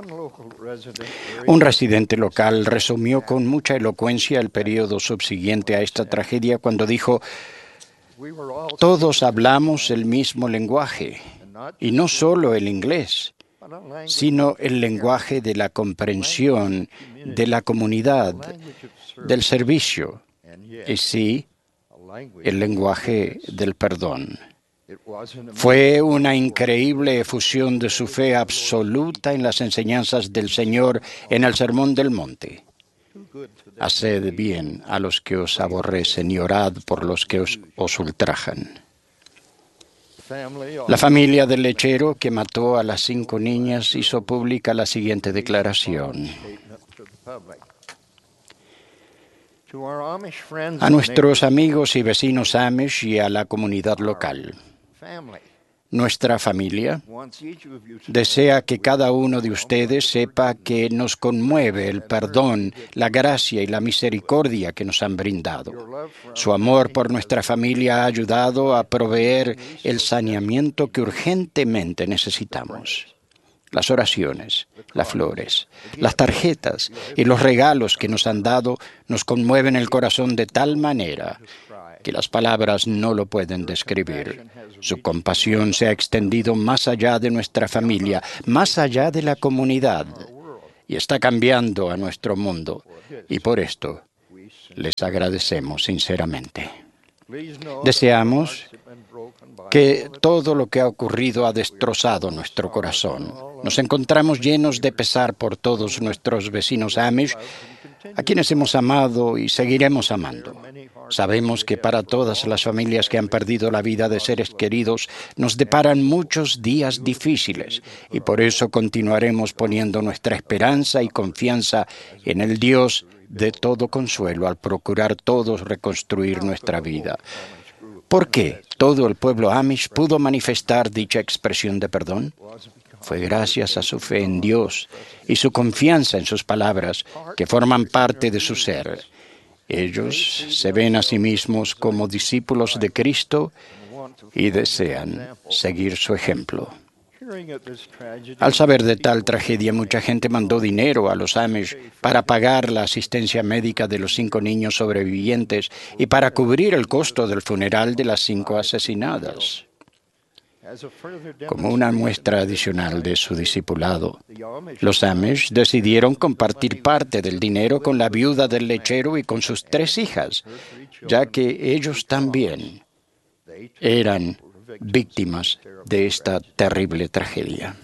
Un residente local resumió con mucha elocuencia el periodo subsiguiente a esta tragedia cuando dijo: «Todos hablamos el mismo lenguaje, y no solo el inglés, sino el lenguaje de la comprensión, de la comunidad, del servicio, y sí, el lenguaje del perdón». Fue una increíble efusión de su fe absoluta en las enseñanzas del Señor en el Sermón del Monte. Haced bien a los que os aborrecen y orad por los que os, os ultrajan. La familia del lechero que mató a las cinco niñas hizo pública la siguiente declaración: a nuestros amigos y vecinos Amish y a la comunidad local. Nuestra familia desea que cada uno de ustedes sepa que nos conmueve el perdón, la gracia y la misericordia que nos han brindado. Su amor por nuestra familia ha ayudado a proveer el saneamiento que urgentemente necesitamos. las oraciones, las flores, las tarjetas y los regalos que nos han dado nos conmueven el corazón de tal manera que las palabras no lo pueden describir. Su compasión se ha extendido más allá de nuestra familia, más allá de la comunidad, y está cambiando a nuestro mundo. Y por esto les agradecemos sinceramente. Deseamos que todo lo que ha ocurrido ha destrozado nuestro corazón. Nos encontramos llenos de pesar por todos nuestros vecinos Amish, a quienes hemos amado y seguiremos amando. Sabemos que para todas las familias que han perdido la vida de seres queridos nos deparan muchos días difíciles y por eso continuaremos poniendo nuestra esperanza y confianza en el Dios de todo consuelo al procurar todos reconstruir nuestra vida. ¿Por qué todo el pueblo Amish pudo manifestar dicha expresión de perdón? Fue gracias a su fe en Dios y su confianza en sus palabras que forman parte de su ser. Ellos se ven a sí mismos como discípulos de Cristo y desean seguir su ejemplo. Al saber de tal tragedia, mucha gente mandó dinero a los Amish para pagar la asistencia médica de los cinco niños sobrevivientes y para cubrir el costo del funeral de las cinco asesinadas. Como una muestra adicional de su discipulado, los Amish decidieron compartir parte del dinero con la viuda del lechero y con sus tres hijas, ya que ellos también eran víctimas de esta terrible tragedia.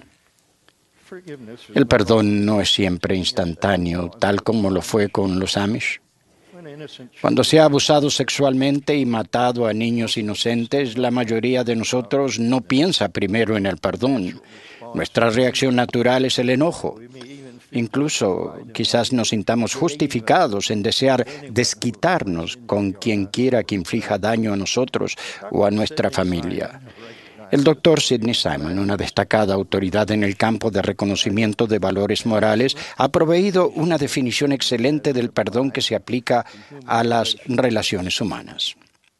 El perdón no es siempre instantáneo, tal como lo fue con los Amish. Cuando se ha abusado sexualmente y matado a niños inocentes, la mayoría de nosotros no piensa primero en el perdón. Nuestra reacción natural es el enojo. Incluso quizás nos sintamos justificados en desear desquitarnos con quien quiera que inflija daño a nosotros o a nuestra familia. El doctor Sidney Simon, una destacada autoridad en el campo de reconocimiento de valores morales, ha proveído una definición excelente del perdón que se aplica a las relaciones humanas.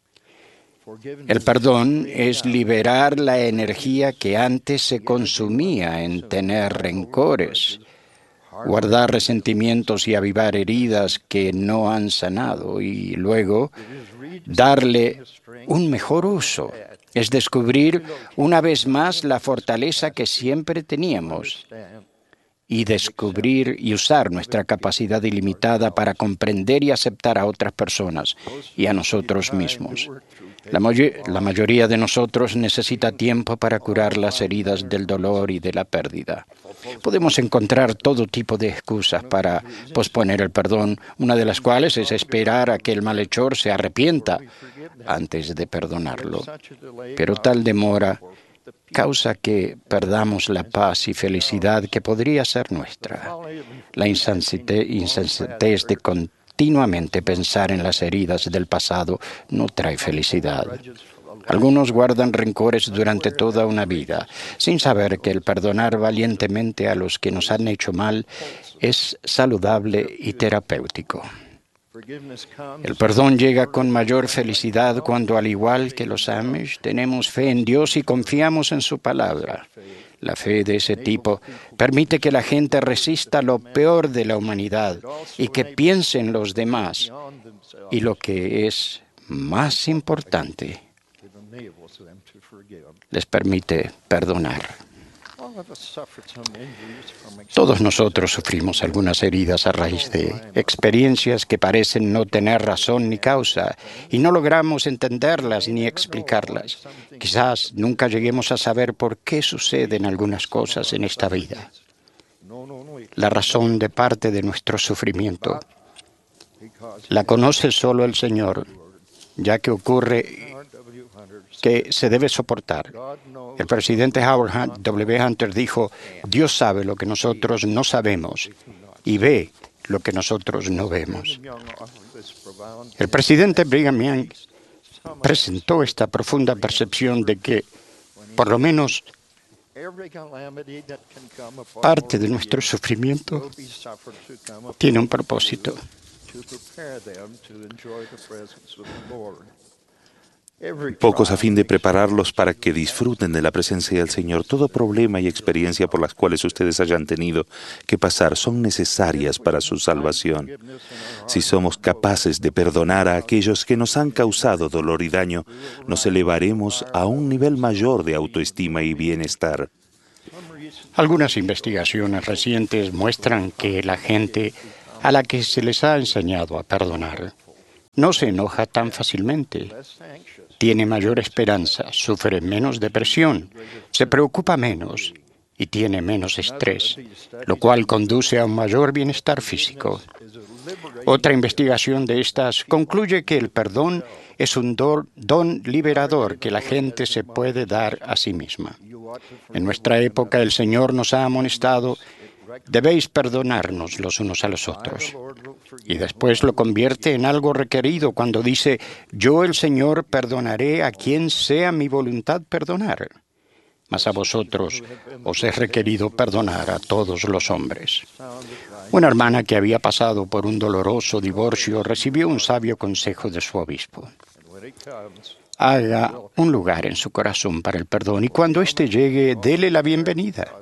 El perdón es liberar la energía que antes se consumía en tener rencores, guardar resentimientos y avivar heridas que no han sanado y luego darle un mejor uso. Es descubrir una vez más la fortaleza que siempre teníamos y descubrir y usar nuestra capacidad ilimitada para comprender y aceptar a otras personas y a nosotros mismos. La, may- la mayoría de nosotros necesita tiempo para curar las heridas del dolor y de la pérdida. Podemos encontrar todo tipo de excusas para posponer el perdón, una de las cuales es esperar a que el malhechor se arrepienta antes de perdonarlo. Pero tal demora causa que perdamos la paz y felicidad que podría ser nuestra. La insensate- insensatez de continuamente pensar en las heridas del pasado no trae felicidad. Algunos guardan rencores durante toda una vida, sin saber que el perdonar valientemente a los que nos han hecho mal es saludable y terapéutico. El perdón llega con mayor felicidad cuando, al igual que los Amish, tenemos fe en Dios y confiamos en su palabra. La fe de ese tipo permite que la gente resista lo peor de la humanidad y que piense en los demás. Y lo que es más importante, les permite perdonar. Todos nosotros sufrimos algunas heridas a raíz de experiencias que parecen no tener razón ni causa y no logramos entenderlas ni explicarlas. Quizás nunca lleguemos a saber por qué suceden algunas cosas en esta vida. La razón de parte de nuestro sufrimiento la conoce solo el Señor, ya que ocurre que se debe soportar. El presidente Howard W. Hunter dijo: Dios sabe lo que nosotros no sabemos y ve lo que nosotros no vemos. El presidente Brigham Young presentó esta profunda percepción de que, por lo menos, parte de nuestro sufrimiento tiene un propósito. pocos a fin de prepararlos para que disfruten de la presencia del Señor. Todo problema y experiencia por las cuales ustedes hayan tenido que pasar son necesarias para su salvación. Si somos capaces de perdonar a aquellos que nos han causado dolor y daño, nos elevaremos a un nivel mayor de autoestima y bienestar. Algunas investigaciones recientes muestran que la gente a la que se les ha enseñado a perdonar no se enoja tan fácilmente, tiene mayor esperanza, sufre menos depresión, se preocupa menos y tiene menos estrés, lo cual conduce a un mayor bienestar físico. Otra investigación de estas concluye que el perdón es un don, don liberador que la gente se puede dar a sí misma. En nuestra época el Señor nos ha amonestado: debéis perdonarnos los unos a los otros. Y después lo convierte en algo requerido cuando dice: yo, el Señor, perdonaré a quien sea mi voluntad perdonar. Mas a vosotros os es requerido perdonar a todos los hombres. Una hermana que había pasado por un doloroso divorcio recibió un sabio consejo de su obispo: haga un lugar en su corazón para el perdón y cuando éste llegue, dele la bienvenida.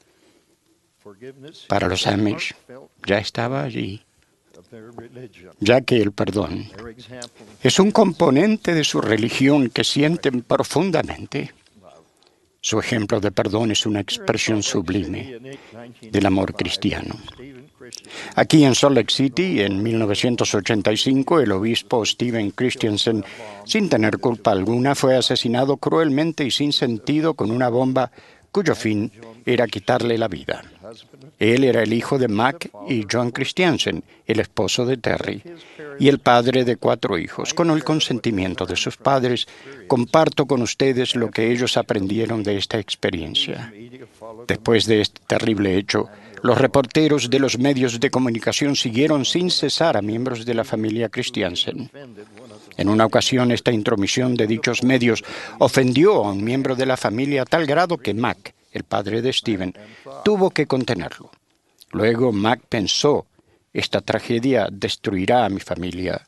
Para los Amish ya estaba allí, ya que el perdón es un componente de su religión que sienten profundamente. Su ejemplo de perdón es una expresión sublime del amor cristiano. Aquí en Salt Lake City, en mil novecientos ochenta y cinco, el obispo Stephen Christensen, sin tener culpa alguna, fue asesinado cruelmente y sin sentido con una bomba cuyo fin era quitarle la vida. Él era el hijo de Mac y John Christensen, el esposo de Terry, y el padre de cuatro hijos. Con el consentimiento de sus padres, comparto con ustedes lo que ellos aprendieron de esta experiencia. Después de este terrible hecho, los reporteros de los medios de comunicación siguieron sin cesar a miembros de la familia Christensen. En una ocasión, esta intromisión de dichos medios ofendió a un miembro de la familia a tal grado que Mac, el padre de Stephen, tuvo que contenerlo. Luego Mac pensó: esta tragedia destruirá a mi familia.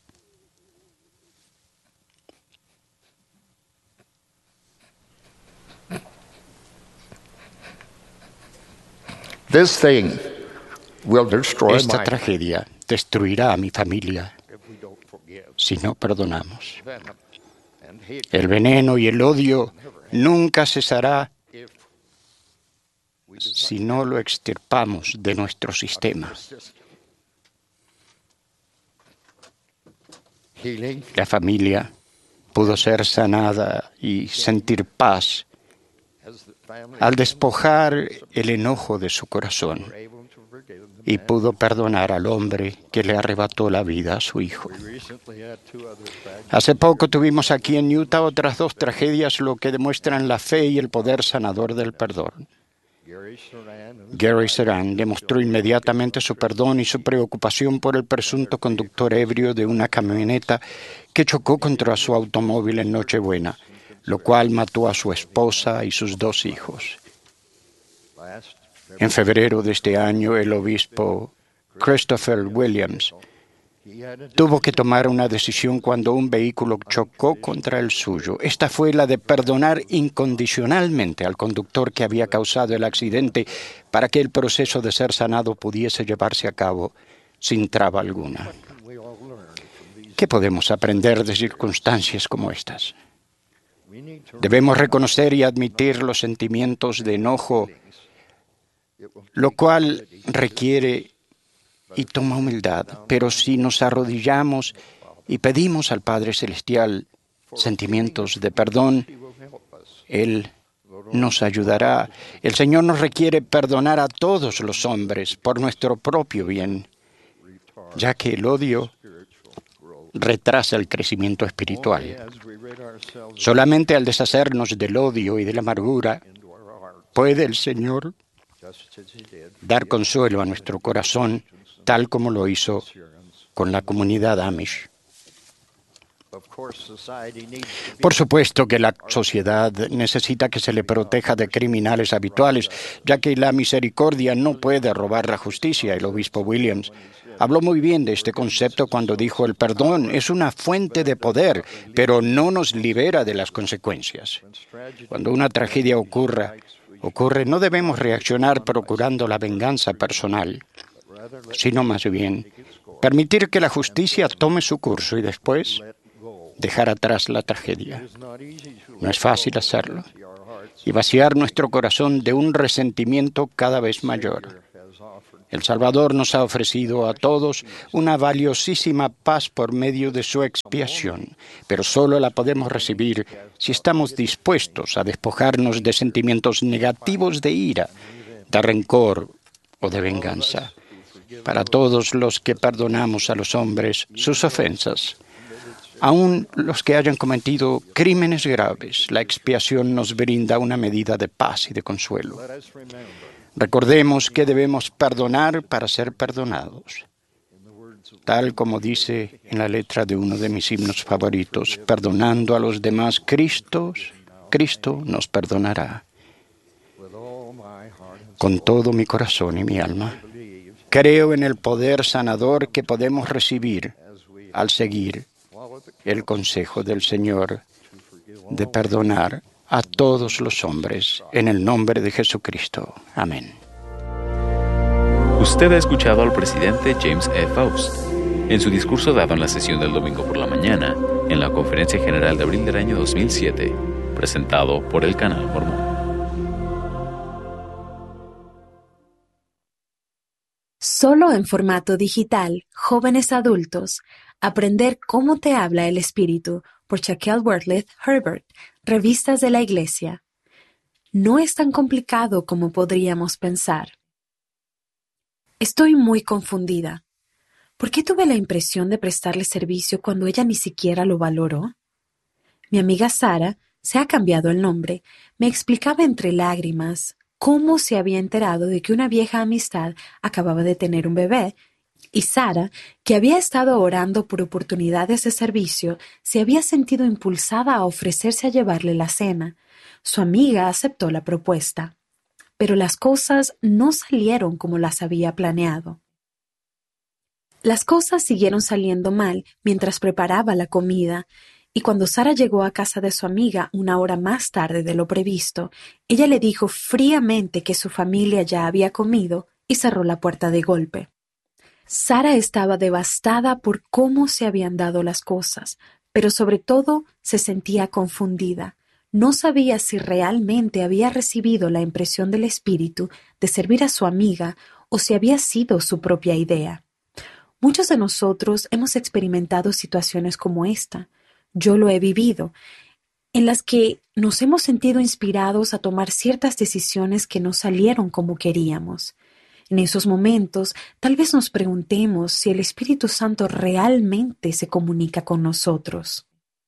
This thing will destroy Esta my tragedia destruirá a mi familia si no perdonamos. El veneno y el odio nunca cesará si no lo extirpamos de nuestro sistema. healing. La familia pudo ser sanada y sentir paz al despojar el enojo de su corazón y pudo perdonar al hombre que le arrebató la vida a su hijo. Hace poco tuvimos aquí en Utah otras dos tragedias, lo que demuestran la fe y el poder sanador del perdón. Gary Serán demostró inmediatamente su perdón y su preocupación por el presunto conductor ebrio de una camioneta que chocó contra su automóvil en Nochebuena, lo cual mató a su esposa y sus dos hijos. En febrero de este año, el obispo Christopher Williams tuvo que tomar una decisión cuando un vehículo chocó contra el suyo. Esta fue la de perdonar incondicionalmente al conductor que había causado el accidente para que el proceso de ser sanado pudiese llevarse a cabo sin traba alguna. ¿Qué podemos aprender de circunstancias como estas? Debemos reconocer y admitir los sentimientos de enojo, lo cual requiere y toma humildad, pero si nos arrodillamos y pedimos al Padre Celestial sentimientos de perdón, Él nos ayudará. El Señor nos requiere perdonar a todos los hombres por nuestro propio bien, ya que el odio retrasa el crecimiento espiritual. Solamente al deshacernos del odio y de la amargura puede el Señor dar consuelo a nuestro corazón, tal como lo hizo con la comunidad Amish. Por supuesto que la sociedad necesita que se le proteja de criminales habituales, ya que la misericordia no puede robar la justicia. El obispo Williams habló muy bien de este concepto cuando dijo: el perdón es una fuente de poder, pero no nos libera de las consecuencias. Cuando una tragedia ocurra, ocurre, no debemos reaccionar procurando la venganza personal, sino más bien permitir que la justicia tome su curso y después dejar atrás la tragedia. No es fácil hacerlo, y vaciar nuestro corazón de un resentimiento cada vez mayor. El Salvador nos ha ofrecido a todos una valiosísima paz por medio de su expiación, pero solo la podemos recibir si estamos dispuestos a despojarnos de sentimientos negativos de ira, de rencor o de venganza. Para todos los que perdonamos a los hombres sus ofensas, aun los que hayan cometido crímenes graves, la expiación nos brinda una medida de paz y de consuelo. Recordemos que debemos perdonar para ser perdonados. Tal como dice en la letra de uno de mis himnos favoritos: perdonando a los demás, Cristo, Cristo nos perdonará. Con todo mi corazón y mi alma, creo en el poder sanador que podemos recibir al seguir el consejo del Señor de perdonar a todos los hombres, en el nombre de Jesucristo. Amén. Usted ha escuchado al presidente James E. Faust en su discurso dado en la sesión del domingo por la mañana en la Conferencia General de abril del año dos mil siete, presentado por el Canal Mormón. Solo en formato digital, Jóvenes Adultos, Aprender cómo te habla el Espíritu, por Shaquille Bartlett Herbert, Revistas de la Iglesia. No es tan complicado como podríamos pensar. Estoy muy confundida. ¿Por qué tuve la impresión de prestarle servicio cuando ella ni siquiera lo valoró? Mi amiga Sara, se ha cambiado el nombre, me explicaba entre lágrimas cómo se había enterado de que una vieja amistad acababa de tener un bebé, y Sara, que había estado orando por oportunidades de servicio, se había sentido impulsada a ofrecerse a llevarle la cena. Su amiga aceptó la propuesta, pero las cosas no salieron como las había planeado. Las cosas siguieron saliendo mal mientras preparaba la comida, y cuando Sara llegó a casa de su amiga una hora más tarde de lo previsto, ella le dijo fríamente que su familia ya había comido y cerró la puerta de golpe. Sara estaba devastada por cómo se habían dado las cosas, pero sobre todo se sentía confundida. No sabía si realmente había recibido la impresión del Espíritu de servir a su amiga o si había sido su propia idea. Muchos de nosotros hemos experimentado situaciones como esta. Yo lo he vivido, en las que nos hemos sentido inspirados a tomar ciertas decisiones que no salieron como queríamos. En esos momentos, tal vez nos preguntemos si el Espíritu Santo realmente se comunica con nosotros.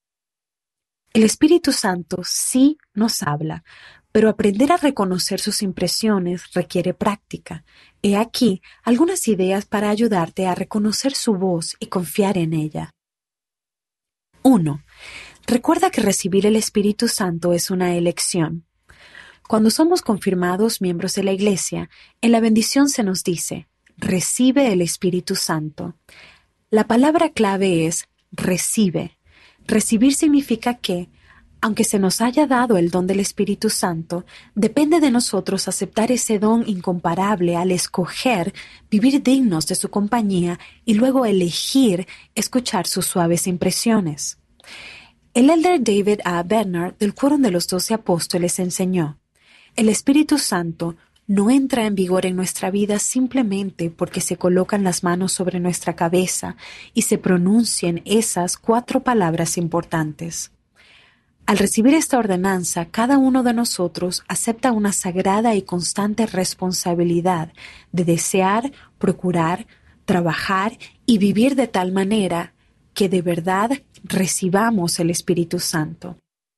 El Espíritu Santo sí nos habla, pero aprender a reconocer sus impresiones requiere práctica. He aquí algunas ideas para ayudarte a reconocer su voz y confiar en ella. uno. Recuerda que recibir el Espíritu Santo es una elección. Cuando somos confirmados miembros de la Iglesia, en la bendición se nos dice, recibe el Espíritu Santo. La palabra clave es recibe. Recibir significa que, aunque se nos haya dado el don del Espíritu Santo, depende de nosotros aceptar ese don incomparable al escoger vivir dignos de su compañía y luego elegir escuchar sus suaves impresiones. El elder David A. Bernard del Quórum de los Doce Apóstoles enseñó: el Espíritu Santo no entra en vigor en nuestra vida simplemente porque se colocan las manos sobre nuestra cabeza y se pronuncien esas cuatro palabras importantes. Al recibir esta ordenanza, cada uno de nosotros acepta una sagrada y constante responsabilidad de desear, procurar, trabajar y vivir de tal manera que de verdad recibamos el Espíritu Santo.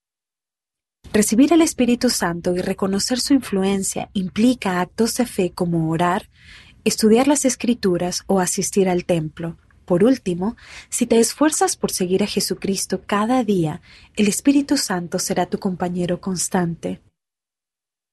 Recibir el Espíritu Santo y reconocer su influencia implica actos de fe como orar, estudiar las Escrituras o asistir al templo. Por último, si te esfuerzas por seguir a Jesucristo cada día, el Espíritu Santo será tu compañero constante.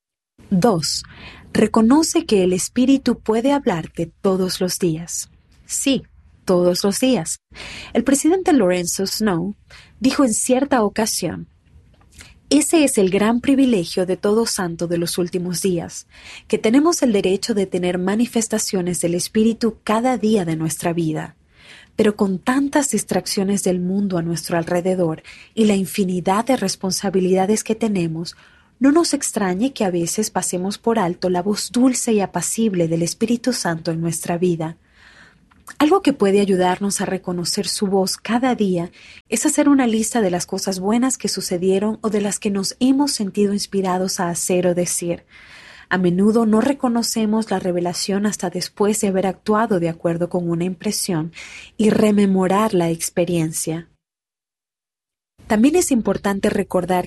dos. Reconoce que el Espíritu puede hablarte todos los días. Sí, todos los días. El presidente Lorenzo Snow dijo en cierta ocasión: ese es el gran privilegio de todo santo de los últimos días, que tenemos el derecho de tener manifestaciones del Espíritu cada día de nuestra vida. Pero con tantas distracciones del mundo a nuestro alrededor y la infinidad de responsabilidades que tenemos, no nos extrañe que a veces pasemos por alto la voz dulce y apacible del Espíritu Santo en nuestra vida. Algo que puede ayudarnos a reconocer su voz cada día es hacer una lista de las cosas buenas que sucedieron o de las que nos hemos sentido inspirados a hacer o decir. A menudo no reconocemos la revelación hasta después de haber actuado de acuerdo con una impresión y rememorar la experiencia. También es importante recordar